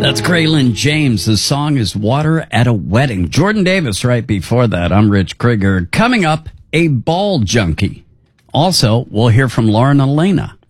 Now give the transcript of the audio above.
That's Graylin James. The song is Water at a Wedding. Jordan Davis right before that. I'm Rich Krieger. Coming up, a ball junkie. Also, we'll hear from Lauren Elena.